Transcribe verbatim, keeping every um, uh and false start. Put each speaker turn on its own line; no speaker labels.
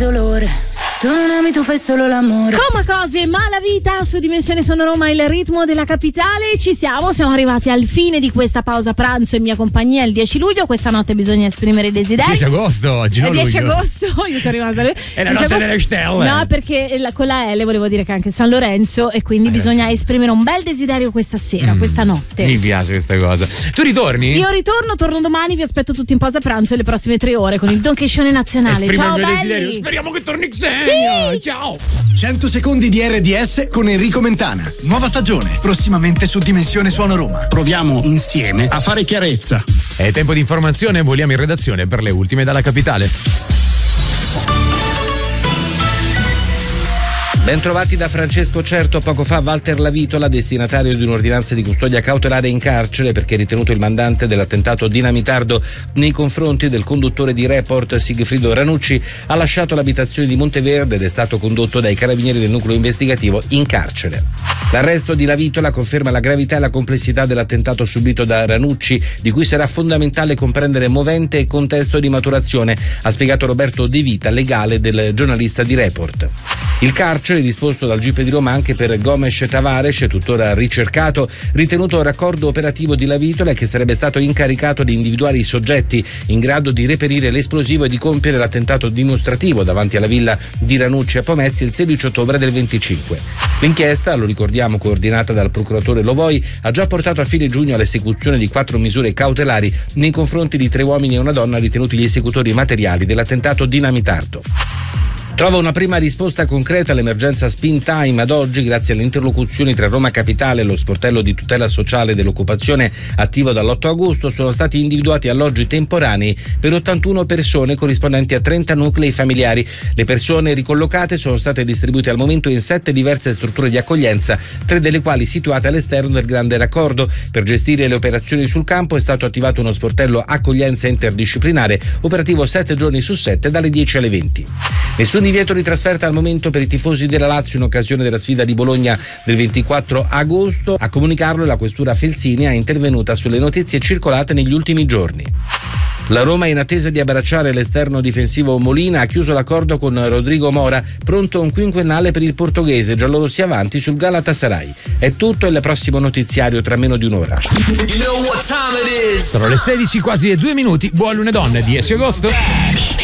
dolore. Tu non ami, tu fai solo l'amore.
Coma cose, ma la vita su Dimensione Sono Roma, il ritmo della capitale. Ci siamo, siamo arrivati al fine di questa pausa pranzo in mia compagnia il dieci luglio. Questa notte bisogna esprimere i desideri.
dieci agosto oggi, non
dieci
luglio.
agosto, io sono rimasta lì.
È la notte delle stelle.
No, perché la, con la L volevo dire che è anche San Lorenzo e quindi
Hai
bisogna
ragione.
esprimere un bel desiderio questa sera,
Mm,
questa notte.
Mi piace questa cosa. Tu ritorni?
Io ritorno, torno domani, vi aspetto tutti in pausa pranzo le prossime tre ore con il Donchiscione nazionale.
Esprimo
Ciao
il mio
belli.
desiderio. Speriamo che torni Xenia.
Sì.
Ciao.
cento secondi di R D S con Enrico Mentana. Nuova stagione, prossimamente su Dimensione Suono Roma.
Proviamo insieme a fare chiarezza.
È tempo di informazione, voliamo in redazione per le ultime dalla capitale.
Ben trovati da Francesco Certo. Poco fa Walter Lavitola, destinatario di un'ordinanza di custodia cautelare in carcere perché ritenuto il mandante dell'attentato dinamitardo nei confronti del conduttore di Report Sigfrido Ranucci, ha lasciato l'abitazione di Monteverde ed è stato condotto dai carabinieri del nucleo investigativo in carcere. L'arresto di Lavitola conferma la gravità e la complessità dell'attentato subito da Ranucci, di cui sarà fondamentale comprendere movente e contesto di maturazione, ha spiegato Roberto De Vita, legale del giornalista di Report. Il carcere, disposto dal G I P di Roma anche per Gomes Tavares, tuttora ricercato, ritenuto raccordo operativo di Lavitola, che sarebbe stato incaricato di individuare i soggetti in grado di reperire l'esplosivo e di compiere l'attentato dimostrativo davanti alla villa di Ranucci a Pomezia il sedici ottobre del venticinque. L'inchiesta, lo ricordiamo, coordinata dal procuratore Lovoi, ha già portato a fine giugno all'esecuzione di quattro misure cautelari nei confronti di tre uomini e una donna ritenuti gli esecutori materiali dell'attentato dinamitardo. Trova una prima risposta concreta all'emergenza Spin Time ad oggi grazie alle interlocuzioni tra Roma Capitale e lo sportello di tutela sociale dell'occupazione attivo dall'otto agosto. Sono stati individuati alloggi temporanei per ottantuno persone corrispondenti a trenta nuclei familiari. Le persone ricollocate sono state distribuite al momento in sette diverse strutture di accoglienza, tre delle quali situate all'esterno del grande raccordo. Per gestire le operazioni sul campo è stato attivato uno sportello accoglienza interdisciplinare operativo sette giorni su sette dalle dieci alle venti. Nessun divieto di trasferta al momento per i tifosi della Lazio in occasione della sfida di Bologna del ventiquattro agosto. A comunicarlo la questura Felsinea è intervenuta sulle notizie circolate negli ultimi giorni. La Roma, in attesa di abbracciare l'esterno difensivo Molina, ha chiuso l'accordo con Rodrigo Mora, pronto a un quinquennale per il portoghese, giallorossi avanti sul Galatasaray. È tutto, il prossimo notiziario tra meno di un'ora.
Sono le sedici, quasi e due minuti. Buon lunedì, dieci agosto.